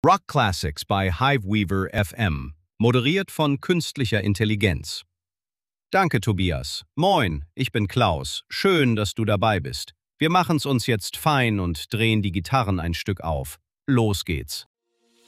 Rock Classics bei Hiveweaver FM, moderiert von künstlicher Intelligenz. Danke, Tobias. Moin, ich bin Klaus. Schön, dass du dabei bist. Wir machen's uns jetzt fein und drehen die Gitarren ein Stück auf. Los geht's.